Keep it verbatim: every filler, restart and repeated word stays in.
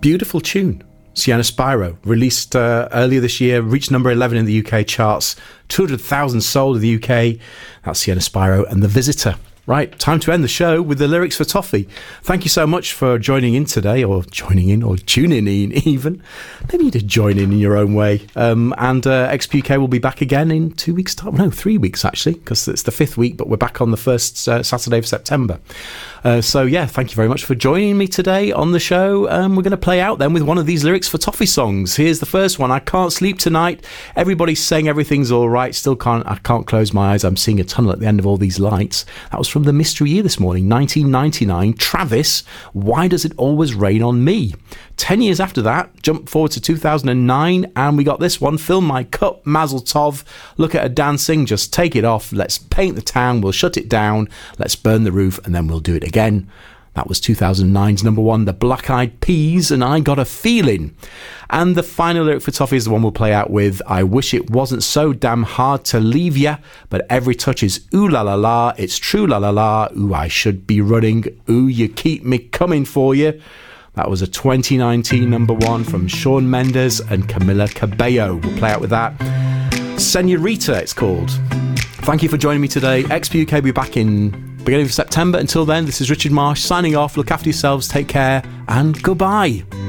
beautiful tune. Sienna Spyro, released uh, earlier this year, reached number eleven in the U K charts, two hundred thousand sold in the U K. That's Sienna Spyro and The Visitor. Right, time to end the show with the lyrics for Toffee. Thank you so much for joining in today, or joining in, or tuning in even. Maybe you did join in in your own way. Um, and uh, X P U K will be back again in two weeks' time. No, three weeks actually, because it's the fifth week, but we're back on the first uh, Saturday of September. Uh, so yeah, thank you very much for joining me today on the show. Um, we're going to play out then with one of these lyrics for Toffee songs. Here's the first one. I can't sleep tonight. Everybody's saying everything's all right. Still can't. I can't close my eyes. I'm seeing a tunnel at the end of all these lights. That was from the Mystery Year this morning, nineteen ninety-nine. Travis, Why Does It Always Rain on Me? Ten years after that, jump forward to two thousand nine, and we got this one, Fill My Cup, Mazel Tov. Look at her dancing, just take it off. Let's paint the town, we'll shut it down. Let's burn the roof, and then we'll do it again. That was two thousand nine's number one, the Black Eyed Peas, and I Got a Feeling. And the final lyric for Toffee is the one we'll play out with, I wish it wasn't so damn hard to leave ya, but every touch is ooh la la la, it's true la la la, ooh I should be running, ooh you keep me coming for you. That was a twenty nineteen number one from Shawn Mendes and Camila Cabello. We'll play out with that. Senorita, it's called. Thank you for joining me today. X P U K will be back in beginning of September. Until then, this is Richard Marsh signing off. Look after yourselves, take care, and goodbye.